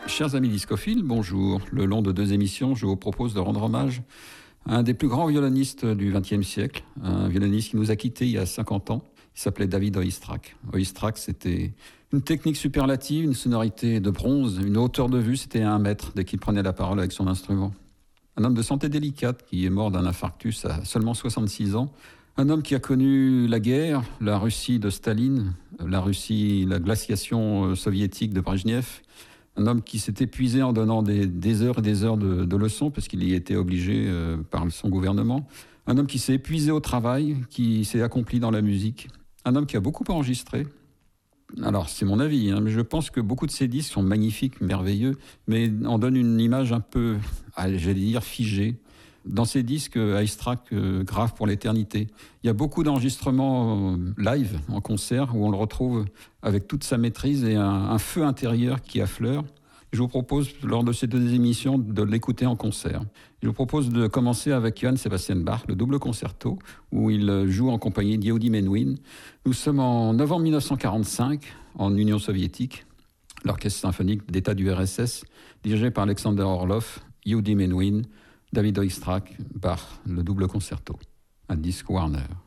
Chers amis discophiles, bonjour. Le long de 2 émissions, je vous propose de rendre hommage à un des plus grands violonistes du XXe siècle, un violoniste qui nous a quittés il y a 50 ans. Il s'appelait David Oistrakh. Oistrakh, c'était une technique superlative, une sonorité de bronze, une hauteur de vue, c'était 1 mètre dès qu'il prenait la parole avec son instrument. Un homme de santé délicate qui est mort d'un infarctus à seulement 66 ans. Un homme qui a connu la guerre, la Russie de Staline, la glaciation soviétique de Brejnev. Un homme qui s'est épuisé en donnant des heures et des heures de leçons parce qu'il y était obligé par son gouvernement. Un homme qui s'est épuisé au travail, qui s'est accompli dans la musique. Un homme qui a beaucoup enregistré. Alors, c'est mon avis, mais je pense que beaucoup de ses disques sont magnifiques, merveilleux, mais en donnent une image un peu, j'allais dire, figée. Dans ces disques, Oistrakh grave pour l'éternité. Il y a beaucoup d'enregistrements live, en concert, où on le retrouve avec toute sa maîtrise et un feu intérieur qui affleure. Je vous propose, lors de ces 2 émissions, de l'écouter en concert. Je vous propose de commencer avec Johann Sebastian Bach, le double concerto, où il joue en compagnie d'Yehudi Menuhin. Nous sommes en novembre 1945, en Union soviétique. L'orchestre symphonique d'État du RSS, dirigé par Alexander Orlov, Yehudi Menuhin, David Oistrakh, Bach, le double concerto. Un disque Warner.